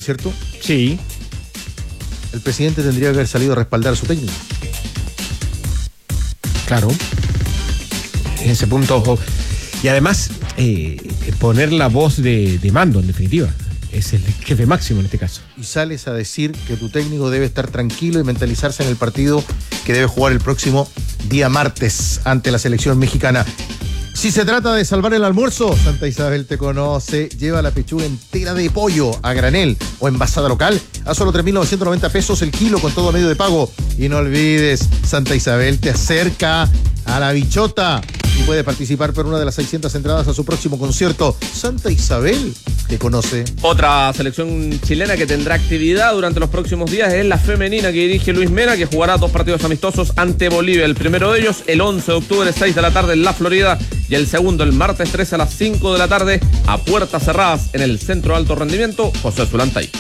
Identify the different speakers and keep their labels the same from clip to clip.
Speaker 1: ¿cierto?
Speaker 2: Sí.
Speaker 1: El presidente tendría que haber salido a respaldar a su técnico.
Speaker 2: Claro. En ese punto. Y además, poner la voz de mando, en definitiva. Es el jefe máximo en este caso.
Speaker 1: Y sales a decir que tu técnico debe estar tranquilo y mentalizarse en el partido que debe jugar el próximo día martes ante la selección mexicana. Si se trata de salvar el almuerzo, Santa Isabel te conoce. Lleva la pechuga entera de pollo a granel o envasada local a solo 3.990 pesos el kilo con todo medio de pago. Y no olvides, Santa Isabel te acerca a la bichota y puede participar por una de las 600 entradas a su próximo concierto. Santa Isabel te conoce.
Speaker 3: Otra selección chilena que tendrá actividad durante los próximos días es la femenina que dirige Luis Mena, que jugará 2 partidos amistosos ante Bolivia. El primero de ellos el 11 de octubre, 6 de la tarde en La Florida, y el segundo el martes 13 a las 5 de la tarde a puertas cerradas en el Centro de Alto Rendimiento José Zulantay.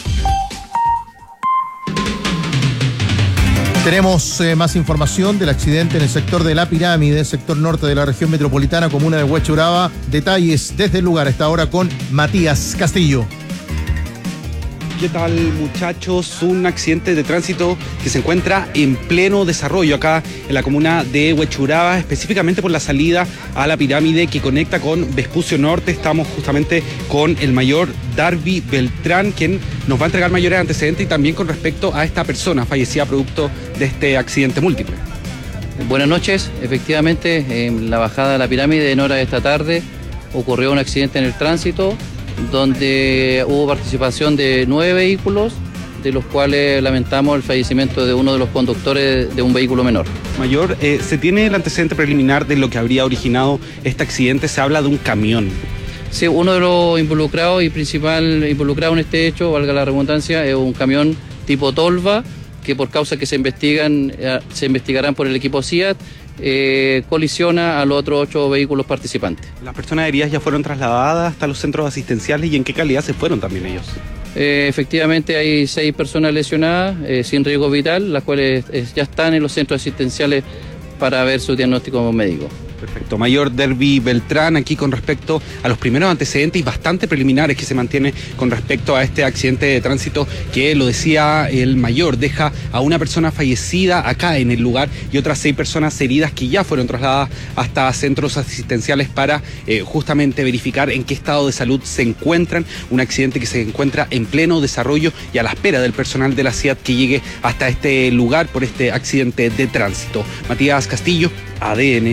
Speaker 1: Tenemos más información del accidente en el sector de La Pirámide, sector norte de la región metropolitana, comuna de Huechuraba. Detalles desde el lugar a esta hora con Matías Castillo.
Speaker 4: ¿Qué tal, muchachos? Un accidente de tránsito que se encuentra en pleno desarrollo acá en la comuna de Huechuraba, específicamente por la salida a La Pirámide que conecta con Vespucio Norte. Estamos justamente con el mayor Darby Beltrán, quien nos va a entregar mayores antecedentes y también con respecto a esta persona fallecida producto de este accidente múltiple.
Speaker 5: Buenas noches. Efectivamente, en la bajada de La Pirámide en horas de esta tarde ocurrió un accidente en el tránsito donde hubo participación de 9 vehículos, de los cuales lamentamos el fallecimiento de uno de los conductores de un vehículo menor.
Speaker 4: Mayor, ¿se tiene el antecedente preliminar de lo que habría originado este accidente? Se habla de un camión.
Speaker 5: Sí, uno de los involucrados y principal involucrado en este hecho, valga la redundancia, es un camión tipo Tolva, que por causas que se investigarán por el equipo CIAT, colisiona a los otros 8 vehículos participantes.
Speaker 4: ¿Las personas heridas ya fueron trasladadas hasta los centros asistenciales y en qué calidad se fueron también ellos?
Speaker 5: Efectivamente hay 6 personas lesionadas sin riesgo vital, las cuales ya están en los centros asistenciales para ver su diagnóstico médico.
Speaker 4: Perfecto. Mayor Darby Beltrán, aquí con respecto a los primeros antecedentes y bastante preliminares que se mantiene con respecto a este accidente de tránsito que, lo decía el mayor, deja a una persona fallecida acá en el lugar y otras 6 personas heridas que ya fueron trasladadas hasta centros asistenciales para justamente verificar en qué estado de salud se encuentran. Un accidente que se encuentra en pleno desarrollo y a la espera del personal de la CIAT que llegue hasta este lugar por este accidente de tránsito. Matías Castillo, ADN.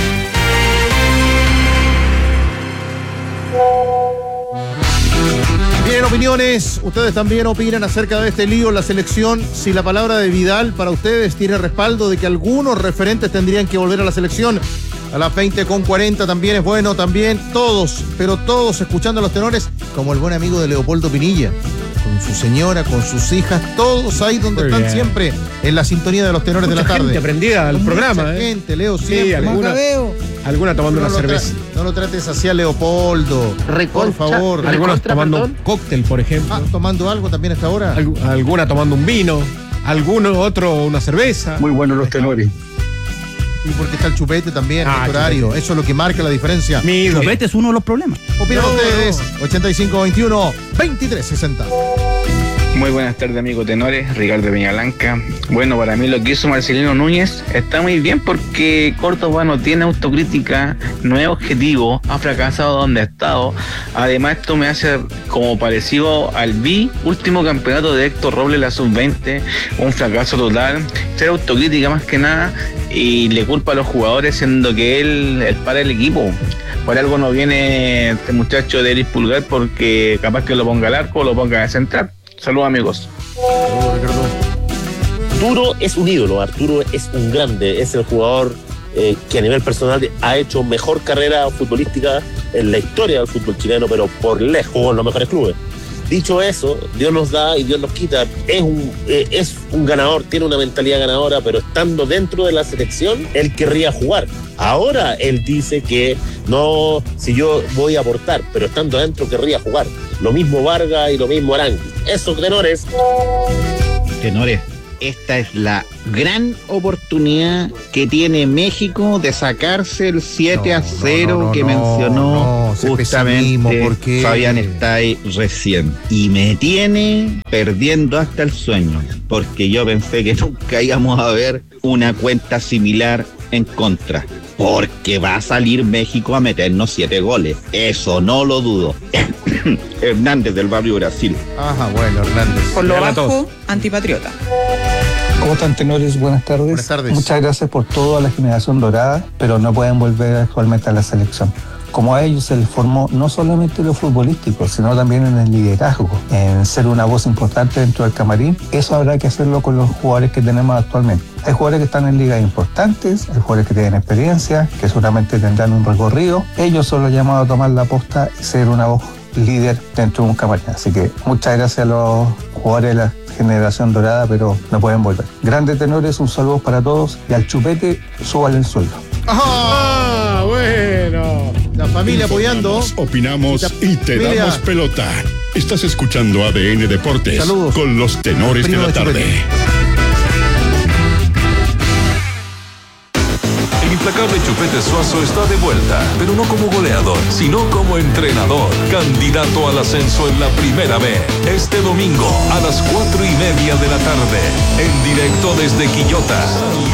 Speaker 1: Bien, opiniones. Ustedes también opinan acerca de este lío en la selección. Si la palabra de Vidal para ustedes tiene respaldo de que algunos referentes tendrían que volver a la selección a las 20:40, también es bueno, también todos, pero todos escuchando a los tenores, como el buen amigo de Leopoldo Pinilla, con su señora, con sus hijas, todos ahí donde están siempre en la sintonía de los tenores de la tarde.
Speaker 2: Gente prendida al programa.
Speaker 1: Mucha gente, Leo, siempre.
Speaker 2: Sí, alguna tomando una cerveza.
Speaker 1: No lo trates así a Leopoldo, por favor.
Speaker 2: Algunos tomando un cóctel, por ejemplo.
Speaker 1: Tomando algo también a esta hora.
Speaker 2: Alguna tomando un vino, alguno otro una cerveza.
Speaker 6: Muy buenos los tenores.
Speaker 1: Y porque está el chupete también, el horario. Chupete. Eso es lo que marca la diferencia.
Speaker 6: El chupete es uno de los problemas.
Speaker 1: Opinan ustedes. 8521-2360.
Speaker 7: Muy buenas tardes, amigos tenores, Ricardo Peñablanca. Bueno, para mí lo que hizo Marcelino Núñez está muy bien porque Córdoba no tiene autocrítica, no es objetivo, ha fracasado donde ha estado. Además, esto me hace como parecido al último campeonato de Héctor Robles, la sub-20, un fracaso total. Ser autocrítica más que nada y le culpa a los jugadores, siendo que él para el equipo. Por algo no viene este muchacho de Eris Pulgar, porque capaz que lo ponga al arco o lo ponga a central. Saludos, amigos.
Speaker 8: Arturo es un ídolo, Arturo es un grande, es el jugador que a nivel personal ha hecho mejor carrera futbolística en la historia del fútbol chileno, pero por lejos, jugó en los mejores clubes. Dicho eso, Dios nos da y Dios nos quita. Es un ganador, tiene una mentalidad ganadora, pero estando dentro de la selección, él querría jugar. Ahora él dice que no, si yo voy a aportar, pero estando adentro querría jugar. Lo mismo Vargas y lo mismo Arangui. Eso, tenores.
Speaker 6: Tenores,
Speaker 9: esta es la gran oportunidad que tiene México de sacarse el 7-0 que mencionó justamente Fabián Estay recién. Y me tiene perdiendo hasta el sueño, porque yo pensé que nunca íbamos a ver una cuenta similar en contra. Porque va a salir México a meternos 7 goles. Eso no lo dudo. Hernández del barrio Brasil.
Speaker 1: Ajá, bueno, Hernández.
Speaker 10: Por lo bajo, antipatriota.
Speaker 6: ¿Cómo están, tenores? Buenas tardes.
Speaker 1: Buenas tardes.
Speaker 6: Muchas gracias por todo a la generación dorada, pero no pueden volver actualmente a la selección. Como a ellos se les formó no solamente en lo futbolístico, sino también en el liderazgo, en ser una voz importante dentro del camarín. Eso habrá que hacerlo con los jugadores que tenemos actualmente. Hay jugadores que están en ligas importantes, hay jugadores que tienen experiencia, que seguramente tendrán un recorrido. Ellos son los llamados a tomar la posta y ser una voz líder dentro de un camarín. Así que muchas gracias a los jugadores de la generación dorada, pero no pueden volver. Grandes tenores, un saludo para todos y al chupete, súbale el sueldo.
Speaker 1: ¡Ah, bueno! La familia apoyando.
Speaker 11: Opinamos y te damos pelota. Estás escuchando ADN Deportes.
Speaker 1: Saludos.
Speaker 11: Con los tenores de la tarde.
Speaker 12: El implacable Chupete Suazo está de vuelta, pero no como goleador, sino como entrenador, candidato al ascenso en la Primera B. Este domingo a las 4:30 de la tarde, en directo desde Quillota.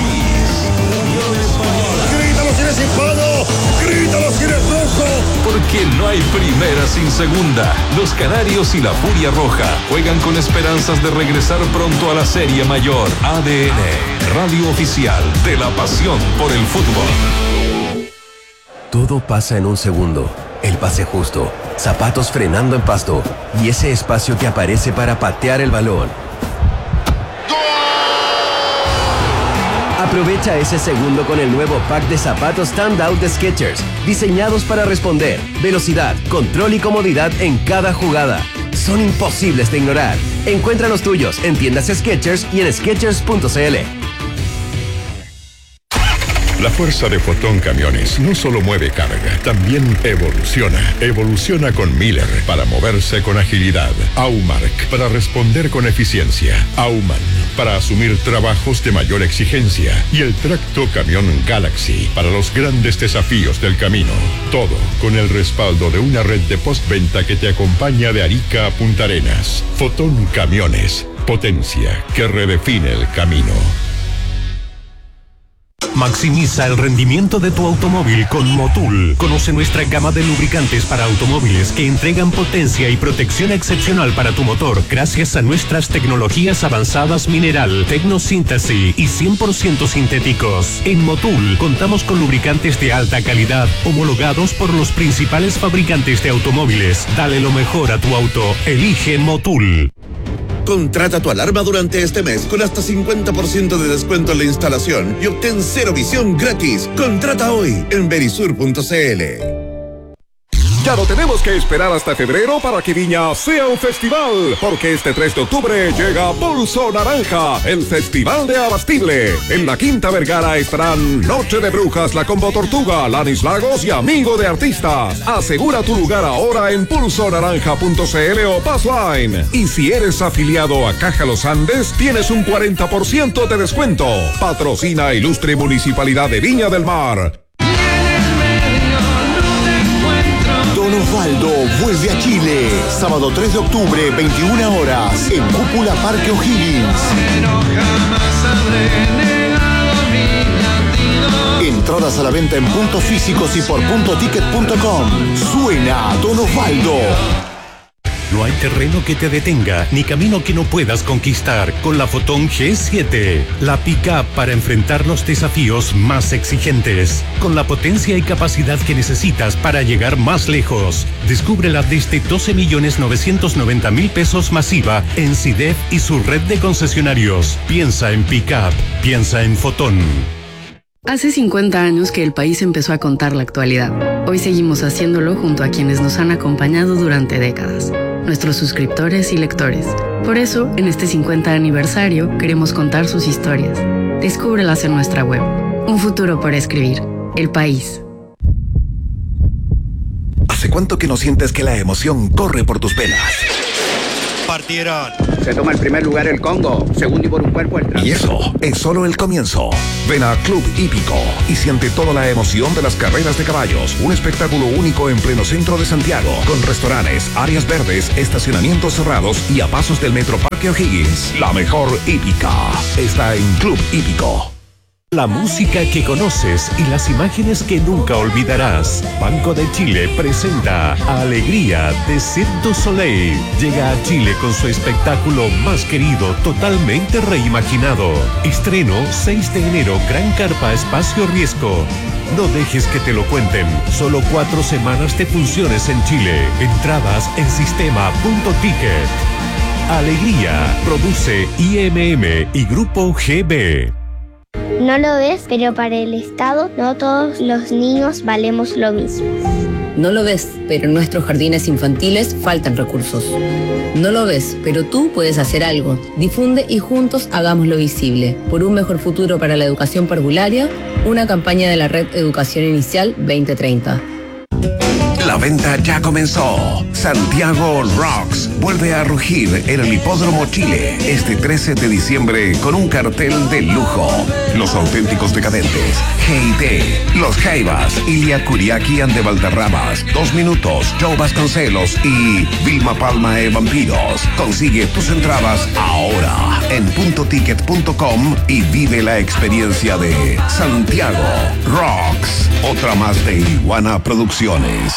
Speaker 11: ¡Grítalo si eres hispano! ¡Grítalo si eres rojo!
Speaker 12: Porque no hay primera sin segunda. Los Canarios y la Furia Roja juegan con esperanzas de regresar pronto a la Serie Mayor. ADN, radio oficial de la pasión por el fútbol.
Speaker 13: Todo pasa en un segundo. El pase justo, zapatos frenando en pasto y ese espacio que aparece para patear el balón. Aprovecha ese segundo con el nuevo pack de zapatos Standout de Skechers, diseñados para responder, velocidad, control y comodidad en cada jugada. Son imposibles de ignorar. Encuentra los tuyos en tiendas Skechers y en Skechers.cl.
Speaker 11: La fuerza de Fotón Camiones no solo mueve carga, también evoluciona. Evoluciona con Miller para moverse con agilidad. Aumark para responder con eficiencia. Auman para asumir trabajos de mayor exigencia. Y el tracto camión Galaxy para los grandes desafíos del camino. Todo con el respaldo de una red de postventa que te acompaña de Arica a Punta Arenas. Fotón Camiones, potencia que redefine el camino.
Speaker 14: Maximiza el rendimiento de tu automóvil con Motul. Conoce nuestra gama de lubricantes para automóviles que entregan potencia y protección excepcional para tu motor gracias a nuestras tecnologías avanzadas mineral, tecnosíntesis y 100% sintéticos. En Motul contamos con lubricantes de alta calidad homologados por los principales fabricantes de automóviles. Dale lo mejor a tu auto. Elige Motul.
Speaker 15: Contrata tu alarma durante este mes con hasta 50% de descuento en la instalación y obtén cero visión gratis. Contrata hoy en verisur.cl.
Speaker 16: Ya no tenemos que esperar hasta febrero para que Viña sea un festival, porque este 3 de octubre llega Pulso Naranja, el festival de Abastible. En la Quinta Vergara estarán Noche de Brujas, La Combo Tortuga, Lanis Lagos y Amigo de Artistas. Asegura tu lugar ahora en pulsonaranja.cl o Passline. Y si eres afiliado a Caja Los Andes, tienes un 40% de descuento. Patrocina Ilustre Municipalidad de Viña del Mar.
Speaker 17: Don Osvaldo vuelve a Chile. Sábado 3 de octubre, 21 horas, en Cúpula Parque O'Higgins. Entradas a la venta en puntos físicos y por puntoticket.com. Suena Don Osvaldo.
Speaker 14: No hay terreno que te detenga, ni camino que no puedas conquistar con la Fotón G7. La pick-up para enfrentar los desafíos más exigentes. Con la potencia y capacidad que necesitas para llegar más lejos. Descúbrela desde 12.990.000 pesos masiva en CIDEF y su red de concesionarios. Piensa en pick-up, piensa en Fotón.
Speaker 18: Hace 50 años que el país empezó a contar la actualidad. Hoy seguimos haciéndolo junto a quienes nos han acompañado durante décadas. Nuestros suscriptores y lectores. Por eso, en este 50 aniversario, queremos contar sus historias. Descúbrelas en nuestra web. Un futuro por escribir. El País.
Speaker 19: ¿Hace cuánto que no sientes que la emoción corre por tus venas?
Speaker 20: Partieron.
Speaker 19: Se toma el primer lugar el Congo, segundo y por un cuerpo el Trans.
Speaker 16: Y eso es solo el comienzo. Ven a Club Hípico y siente toda la emoción de las carreras de caballos. Un espectáculo único en pleno centro de Santiago, con restaurantes, áreas verdes, estacionamientos cerrados y a pasos del Metro Parque O'Higgins. La mejor hípica está en Club Hípico.
Speaker 14: La música que conoces y las imágenes que nunca olvidarás. Banco de Chile presenta Alegría de Cirque du Soleil. Llega a Chile con su espectáculo más querido, totalmente reimaginado. Estreno 6 de enero, Gran Carpa Espacio Riesgo. No dejes que te lo cuenten. Solo 4 semanas de funciones en Chile. Entradas en sistema.ticket. Alegría produce IMM y Grupo GB.
Speaker 20: No lo ves, pero para el Estado no todos los niños valemos lo mismo.
Speaker 21: No lo ves, pero en nuestros jardines infantiles faltan recursos. No lo ves, pero tú puedes hacer algo. Difunde y juntos hagámoslo visible. Por un mejor futuro para la educación parvularia, una campaña de la Red Educación Inicial 2030.
Speaker 16: La venta ya comenzó. Santiago Rocks vuelve a rugir en el Hipódromo Chile este 13 de diciembre con un cartel de lujo. Los auténticos decadentes, G&T, Los Jaivas, Ilia Kuriaki and de Valderramas, 2 Minutos, Joe Vasconcelos y Vilma Palma e Vampiros. Consigue tus entradas ahora en puntoticket.com y vive la experiencia de Santiago Rocks. Otra más de Iguana Producciones.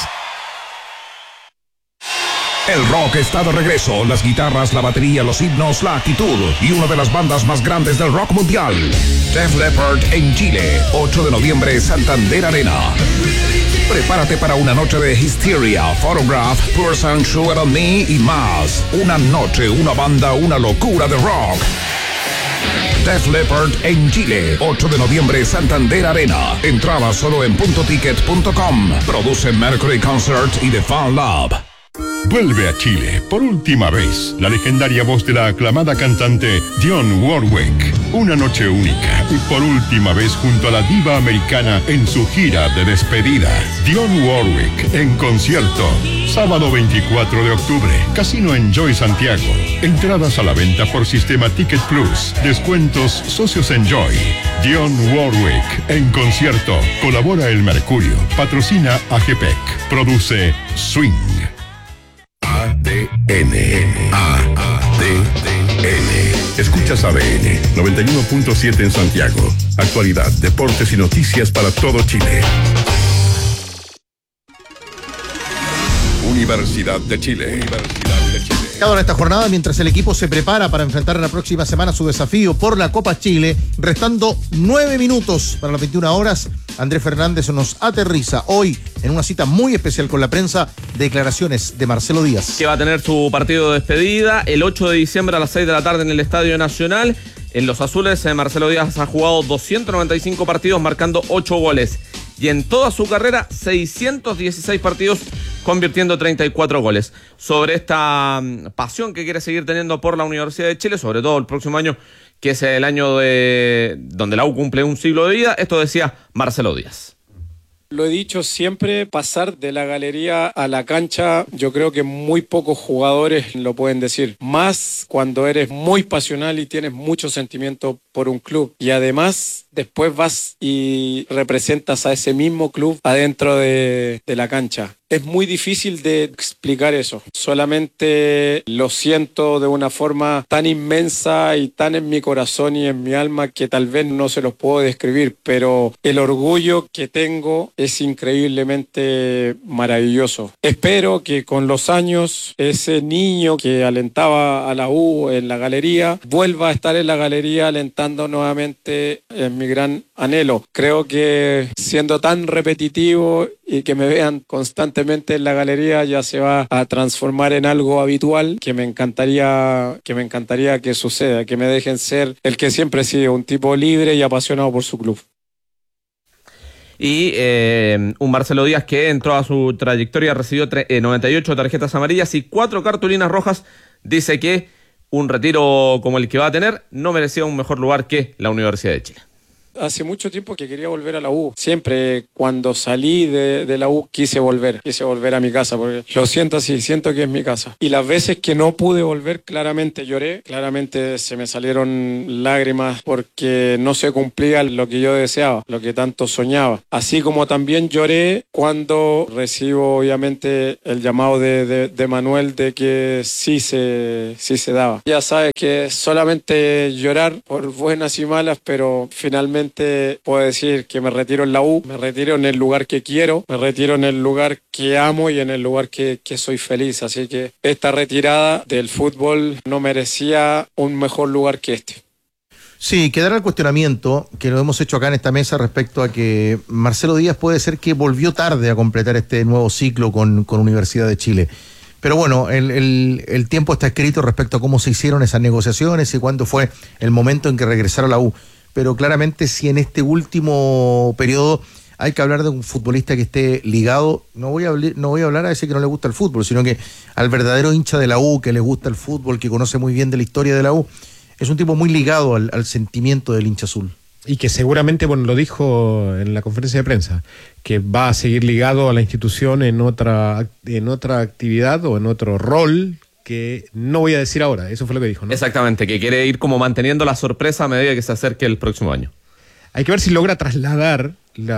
Speaker 16: El rock está de regreso, las guitarras, la batería, los himnos, la actitud y una de las bandas más grandes del rock mundial. Def Leppard en Chile, 8 de noviembre, Santander Arena. Prepárate para una noche de Hysteria, Photograph, Poor Sun, Sugar on Me y más. Una noche, una banda, una locura de rock. Def Leppard en Chile, 8 de noviembre, Santander Arena. Entrada solo en puntoticket.com. Produce Mercury Concert y The Fan Lab.
Speaker 11: Vuelve a Chile por última vez la legendaria voz de la aclamada cantante Dionne Warwick. Una noche única y por última vez junto a la diva americana en su gira de despedida. Dionne Warwick en concierto. Sábado 24 de octubre. Casino Enjoy Santiago. Entradas a la venta por sistema Ticket Plus. Descuentos socios Enjoy. Dionne Warwick en concierto. Colabora El Mercurio. Patrocina AGPEC. Produce Swing.
Speaker 16: ADN.
Speaker 11: Escuchas ADN 91.7 en Santiago. Actualidad, deportes y noticias para todo Chile. Universidad de Chile.
Speaker 1: En esta jornada, mientras el equipo se prepara para enfrentar la próxima semana su desafío por la Copa Chile, restando 9 minutos para las 21 horas, Andrés Fernández nos aterriza hoy en una cita muy especial con la prensa, declaraciones de Marcelo Díaz.
Speaker 3: Que va a tener su partido de despedida el 8 de diciembre a las 6 de la tarde en el Estadio Nacional. En los azules, Marcelo Díaz ha jugado 295 partidos, marcando 8 goles. Y en toda su carrera, 616 partidos, convirtiendo 34 goles. Sobre esta pasión que quiere seguir teniendo por la Universidad de Chile, sobre todo el próximo año, que es el año donde la U cumple un siglo de vida, esto decía Marcelo Díaz.
Speaker 22: Lo he dicho siempre, pasar de la galería a la cancha, yo creo que muy pocos jugadores lo pueden decir. Más cuando eres muy pasional y tienes mucho sentimiento por un club. Y además, después vas y representas a ese mismo club adentro de la cancha. Es muy difícil de explicar eso. Solamente lo siento de una forma tan inmensa y tan en mi corazón y en mi alma que tal vez no se los puedo describir, pero el orgullo que tengo es increíblemente maravilloso. Espero que con los años ese niño que alentaba a la U en la galería vuelva a estar en la galería alentando nuevamente en mi gran anhelo. Creo que siendo tan repetitivo y que me vean constantemente en la galería ya se va a transformar en algo habitual que me encantaría que suceda, que me dejen ser el que siempre he sido, un tipo libre y apasionado por su club.
Speaker 3: Y un Marcelo Díaz que entró a su trayectoria, recibió 98 tarjetas amarillas y 4 cartulinas rojas. Dice que un retiro como el que va a tener no merecía un mejor lugar que la Universidad de Chile.
Speaker 22: Hace mucho tiempo que quería volver a la U. Siempre cuando salí de la U quise volver a mi casa, porque lo siento así, siento que es mi casa. Y las veces que no pude volver, claramente lloré, claramente se me salieron lágrimas porque no se cumplía lo que yo deseaba, lo que tanto soñaba. Así como también lloré cuando recibo obviamente el llamado de Manuel de que sí se daba. Ya sabes que solamente llorar por buenas y malas, pero finalmente puedo decir que me retiro en la U, me retiro en el lugar que quiero, me retiro en el lugar que amo y en el lugar que soy feliz. Así que esta retirada del fútbol no merecía un mejor lugar que este.
Speaker 1: Sí, quedará el cuestionamiento que lo hemos hecho acá en esta mesa respecto a que Marcelo Díaz puede ser que volvió tarde a completar este nuevo ciclo con Universidad de Chile. Pero bueno, el tiempo está escrito respecto a cómo se hicieron esas negociaciones y cuándo fue el momento en que regresaron a la U. Pero claramente si en este último periodo hay que hablar de un futbolista que esté ligado, no voy a hablar a ese que no le gusta el fútbol, sino que al verdadero hincha de la U, que le gusta el fútbol, que conoce muy bien de la historia de la U. Es un tipo muy ligado al sentimiento del hincha azul.
Speaker 2: Y que seguramente, bueno, lo dijo en la conferencia de prensa, que va a seguir ligado a la institución en otra actividad o en otro rol que no voy a decir ahora. Eso fue lo que dijo, ¿no?
Speaker 3: Exactamente, que quiere ir como manteniendo la sorpresa a medida que se acerque el próximo año.
Speaker 2: Hay que ver si logra trasladar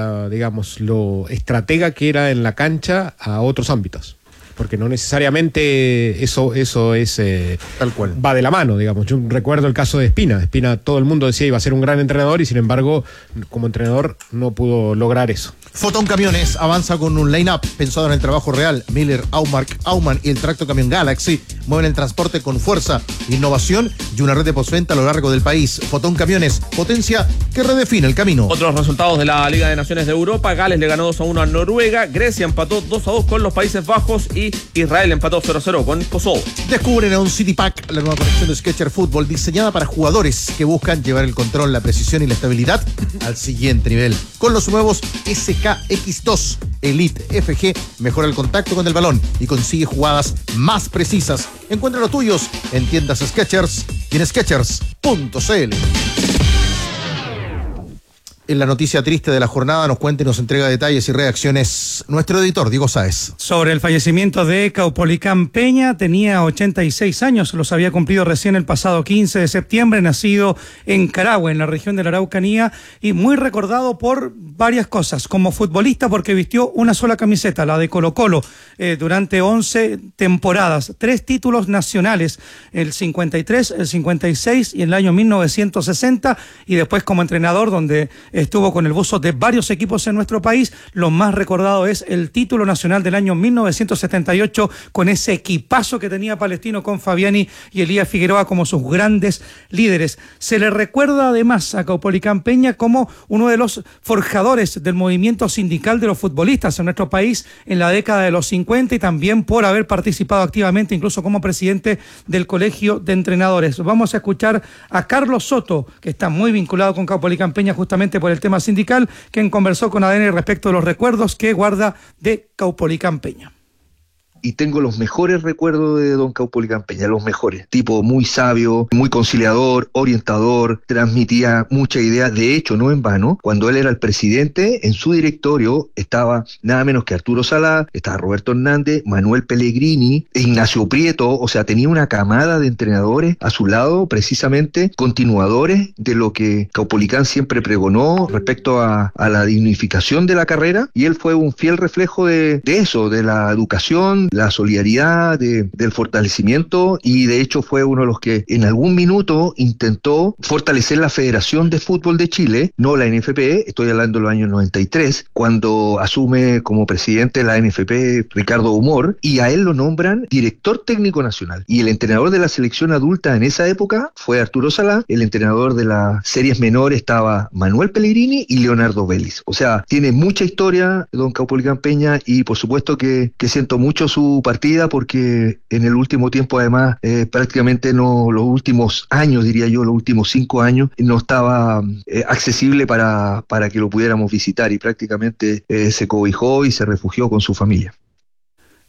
Speaker 2: lo estratega que era en la cancha a otros ámbitos. Porque no necesariamente eso es
Speaker 1: tal cual.
Speaker 2: Va de la mano, digamos. Yo recuerdo el caso de Espina. Espina, todo el mundo decía iba a ser un gran entrenador y sin embargo, como entrenador no pudo lograr eso.
Speaker 1: Fotón Camiones avanza con un line-up pensado en el trabajo real. Miller, Aumark, Aumann y el tracto camión Galaxy mueven el transporte con fuerza, innovación y una red de postventa a lo largo del país. Fotón Camiones, potencia que redefine el camino.
Speaker 3: Otros resultados de la Liga de Naciones de Europa: Gales le ganó 2-1 a Noruega, Grecia empató 2-2 con los Países Bajos y Israel empató 0-0 con Kosovo.
Speaker 1: Descubren en un City Pack la nueva colección de Skechers Fútbol diseñada para jugadores que buscan llevar el control, la precisión y la estabilidad al siguiente nivel. Con los nuevos SKX2 Elite FG, mejora el contacto con el balón y consigue jugadas más precisas. Encuentra los tuyos en tiendas Skechers y en Skechers.cl. En la noticia triste de la jornada nos cuenta y nos entrega detalles y reacciones nuestro editor Diego Sáez.
Speaker 4: Sobre el fallecimiento de Caupolicán Peña, tenía 86 años, los había cumplido recién el pasado 15 de septiembre, nacido en Carahue, en la región de la Araucanía, y muy recordado por varias cosas, como futbolista porque vistió una sola camiseta, la de Colo-Colo, durante 11 temporadas, 3 títulos nacionales, el 53, el 56 y el año 1960, y después como entrenador donde estuvo con el buzo de varios equipos en nuestro país. Lo más recordado es el título nacional del año 1978 con ese equipazo que tenía Palestino con Fabiani y Elías Figueroa como sus grandes líderes. Se le recuerda además a Caupolicán Peña como uno de los forjadores del movimiento sindical de los futbolistas en nuestro país en la década de los 50 y también por haber participado activamente incluso como presidente del Colegio de Entrenadores. Vamos a escuchar a Carlos Soto, que está muy vinculado con Caupolicán Peña justamente por el tema sindical, quien conversó con ADN respecto de los recuerdos que guarda de Caupolicán Peña.
Speaker 5: Y tengo los mejores recuerdos de don Caupolicán Peña, los mejores. Tipo muy sabio, muy conciliador, orientador, transmitía mucha idea. De hecho, no en vano, cuando él era el presidente, en su directorio estaba nada menos que Arturo Salá, estaba Roberto Hernández, Manuel Pellegrini, Ignacio Prieto, o sea, tenía una camada de entrenadores a su lado, precisamente continuadores de lo que Caupolicán siempre pregonó respecto a la dignificación de la carrera, y él fue un fiel reflejo de eso, de la educación, la solidaridad, del fortalecimiento, y de hecho fue uno de los que en algún minuto intentó fortalecer la Federación de Fútbol de Chile, no la NFP, estoy hablando de los años 93, cuando asume como presidente de la NFP Ricardo Humor, y a él lo nombran director técnico nacional, y el entrenador de la selección adulta en esa época fue Arturo Salá, el entrenador de las series menores estaba Manuel Pellegrini y Leonardo Vélez. O sea, tiene mucha historia don Caupolicán Peña, y por supuesto que siento mucho su partida, porque en el último tiempo además prácticamente no, los últimos años, diría yo, los últimos 5 años no estaba accesible para que lo pudiéramos visitar, y prácticamente se cobijó y se refugió con su familia.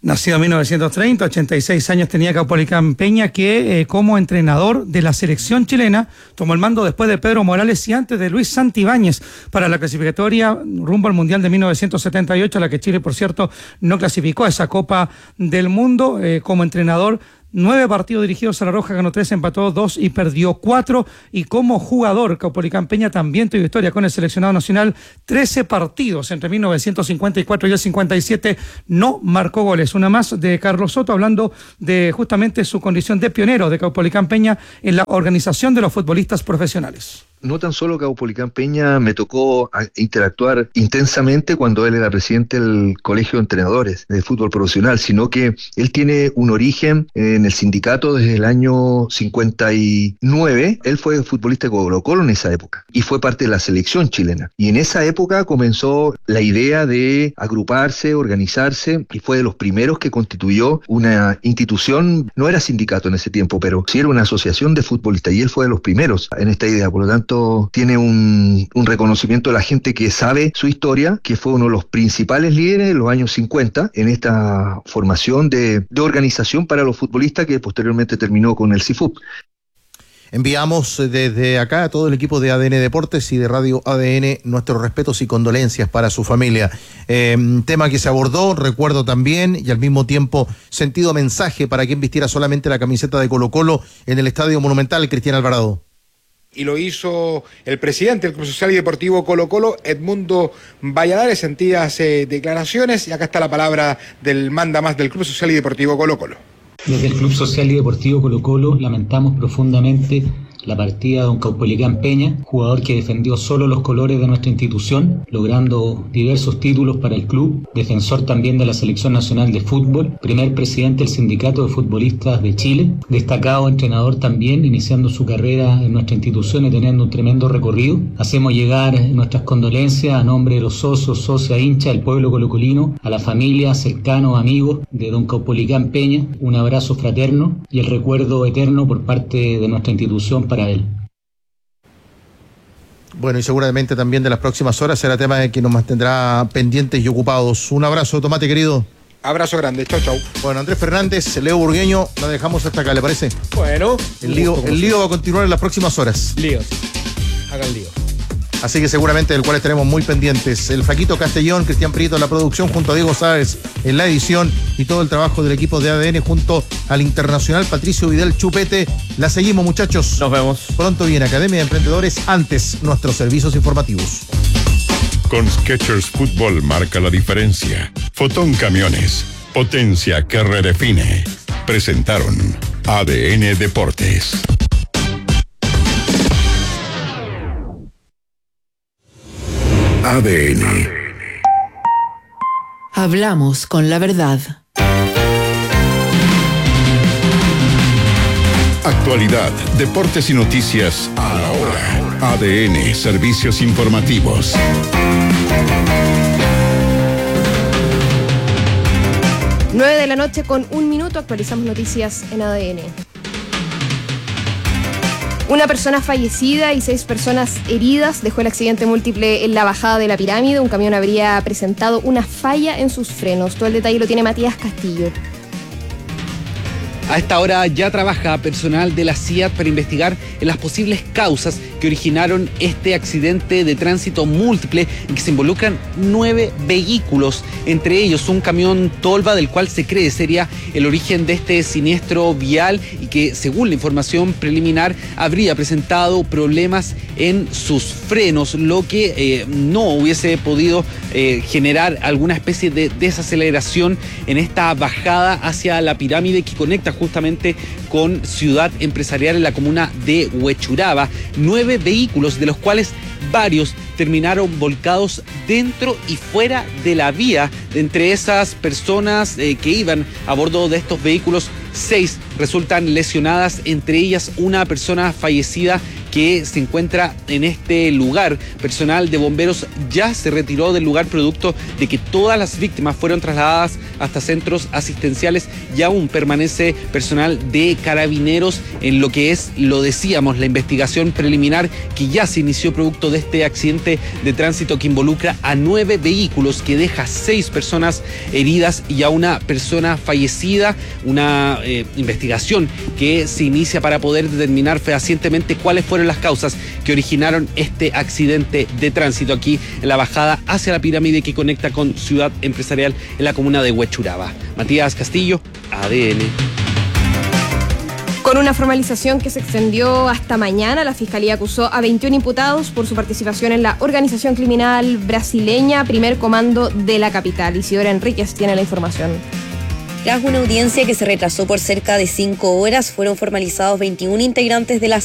Speaker 4: Nacido en 1930, 86 años tenía Caupolicán Peña, que como entrenador de la selección chilena tomó el mando después de Pedro Morales y antes de Luis Santibáñez para la clasificatoria rumbo al Mundial de 1978, a la que Chile, por cierto, no clasificó a esa Copa del Mundo. Como entrenador, 9 partidos dirigidos a La Roja, ganó 3, empató 2 y perdió 4. Y como jugador, Caupolicán Peña también tuvo historia con el seleccionado nacional, 13 partidos entre 1954 y el 57, no marcó goles. Una más de Carlos Soto, hablando de justamente su condición de pionero de Caupolicán Peña en la organización de los futbolistas profesionales.
Speaker 5: No tan solo Caupolicán Peña me tocó interactuar intensamente cuando él era presidente del Colegio de Entrenadores de Fútbol Profesional, sino que él tiene un origen en el sindicato desde el año 59. Él fue futbolista de Colo-Colo en esa época y fue parte de la selección chilena. Y en esa época comenzó la idea de agruparse, organizarse, y fue de los primeros que constituyó una institución. No era sindicato en ese tiempo, pero sí era una asociación de futbolistas, y él fue de los primeros en esta idea. Por lo tanto, tiene un reconocimiento de la gente que sabe su historia, que fue uno de los principales líderes en los años 50 en esta formación de organización para los futbolistas, que posteriormente terminó con el CIFUP.
Speaker 1: Enviamos desde acá a todo el equipo de ADN Deportes y de Radio ADN nuestros respetos y condolencias para su familia. Tema que se abordó, recuerdo también, y al mismo tiempo sentido mensaje para quien vistiera solamente la camiseta de Colo-Colo en el Estadio Monumental, Cristian Alvarado.
Speaker 7: Y lo hizo el presidente del Club Social y Deportivo Colo-Colo, Edmundo Valladares, sentidas declaraciones, y acá está la palabra del manda más del Club Social y Deportivo Colo-Colo.
Speaker 8: Desde el Club Social y Deportivo Colo-Colo lamentamos profundamente la partida de don Caupolicán Peña, jugador que defendió solo los colores de nuestra institución, logrando diversos títulos para el club, defensor también de la Selección Nacional de Fútbol, primer presidente del Sindicato de Futbolistas de Chile, destacado entrenador también, iniciando su carrera en nuestra institución y teniendo un tremendo recorrido. Hacemos llegar nuestras condolencias a nombre de los socios, socias, hinchas, del pueblo colocolino, a la familia, cercanos, amigos de don Caupolicán Peña, un abrazo fraterno y el recuerdo eterno por parte de nuestra institución para él.
Speaker 1: Bueno, y seguramente también de las próximas horas será tema de que nos mantendrá pendientes y ocupados. Un abrazo, Tomate, querido.
Speaker 7: Abrazo grande, chau, chau.
Speaker 1: Bueno, Andrés Fernández, Leo Burgueño, la dejamos hasta acá, ¿le parece?
Speaker 22: Bueno.
Speaker 1: El lío va a continuar en las próximas horas.
Speaker 22: Lío, sí. Hagan lío.
Speaker 1: Así que seguramente del cual estaremos muy pendientes. El Flaquito Castellón, Cristian Prieto en la producción, junto a Diego Sáez en la edición, y todo el trabajo del equipo de ADN junto al internacional Patricio Vidal Chupete. La seguimos, muchachos.
Speaker 3: Nos vemos.
Speaker 1: Pronto viene Academia de Emprendedores, antes nuestros servicios informativos.
Speaker 11: Con Skechers Fútbol marca la diferencia. Fotón Camiones, potencia que redefine. Presentaron ADN Deportes. ADN.
Speaker 23: Hablamos con la verdad.
Speaker 11: Actualidad, deportes y noticias a la hora. ADN, servicios informativos.
Speaker 24: Nueve de la noche con 1 minuto, actualizamos noticias en ADN. Una persona fallecida y 6 personas heridas dejó el accidente múltiple en la bajada de la pirámide. Un camión habría presentado una falla en sus frenos. Todo el detalle lo tiene Matías Castillo.
Speaker 25: A esta hora ya trabaja personal de la CIAT para investigar en las posibles causas que originaron este accidente de tránsito múltiple en que se involucran 9 vehículos, entre ellos un camión tolva del cual se cree sería el origen de este siniestro vial y que, según la información preliminar, habría presentado problemas en sus frenos, lo que no hubiese podido generar alguna especie de desaceleración en esta bajada hacia la pirámide que conecta justamente con Ciudad Empresarial en la comuna de Huechuraba. 9 vehículos, de los cuales varios terminaron volcados dentro y fuera de la vía. Entre esas personas que iban a bordo de estos vehículos, 6 resultan lesionadas, entre ellas una persona fallecida que se encuentra en este lugar. Personal de bomberos ya se retiró del lugar producto de que todas las víctimas fueron trasladadas hasta centros asistenciales y aún permanece personal de carabineros en lo que es, lo decíamos, la investigación preliminar que ya se inició producto de este accidente de tránsito que involucra a 9 vehículos, que deja 6 personas heridas y a una persona fallecida. Una investigación que se inicia para poder determinar fehacientemente cuáles fueron las causas que originaron este accidente de tránsito aquí en la bajada hacia la pirámide que conecta con Ciudad Empresarial en la comuna de Huechuraba. Matías Castillo, ADN.
Speaker 24: Con una formalización que se extendió hasta mañana, la Fiscalía acusó a 21 imputados por su participación en la organización criminal brasileña Primer Comando de la capital. Isidora Enríquez tiene la información.
Speaker 6: Tras una audiencia que se retrasó por cerca de 5 horas, fueron formalizados 21 integrantes de la